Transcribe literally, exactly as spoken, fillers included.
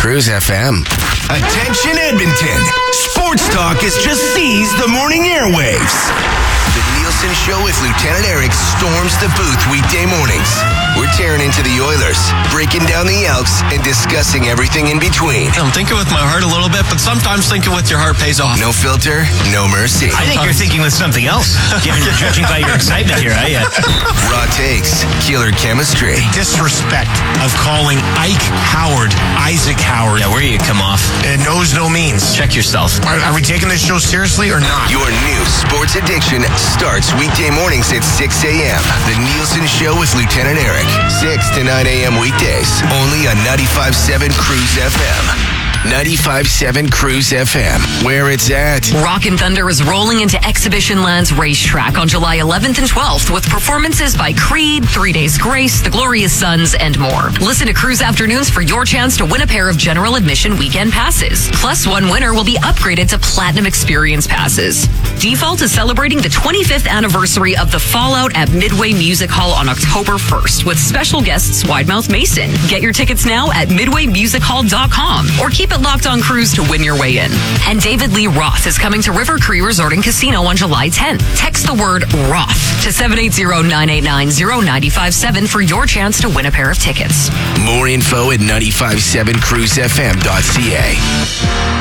Cruise F M. Attention Edmonton. Sports Talk has just seized the morning airwaves. The Nielsen Show with Lieutenant Eric storms the booth weekday mornings. We're tearing into the Oilers, breaking down the Elks, and discussing everything in between. I'm thinking with my heart a little bit, but sometimes thinking with your heart pays off. No filter, no mercy. I think you're thinking with something else, given judging by your excitement here, eh? Raw takes, killer chemistry. Disrespect of calling Ike Howard Isaac Howard. Yeah, where you come off? And knows no means. Check yourself. Are, are we taking this show seriously or not? Your new sports addiction starts weekday mornings at six a.m. The Nielsen Show with Lieutenant Eric. six to nine a.m. weekdays. Only on ninety-five point seven Cruise F M. ninety-five point seven Cruise F M, where it's at. Rockin' Thunder is rolling into Exhibition Lands Racetrack on July eleventh and twelfth with performances by Creed, Three Days Grace, The Glorious Sons, and more. Listen to Cruise Afternoons for your chance to win a pair of general admission weekend passes. Plus, one winner will be upgraded to Platinum Experience passes. Default is celebrating the twenty-fifth anniversary of the Fallout at Midway Music Hall on October first with special guests Widemouth Mason. Get your tickets now at midway music hall dot com or keep it locked on Cruise to win your way in. And David Lee Roth is coming to River Cree Resort and Casino on July tenth. Text the word Roth to seven eight zero, nine eight nine, zero nine five seven for your chance to win a pair of tickets. More info at ninety-five point seven cruise f m dot c a.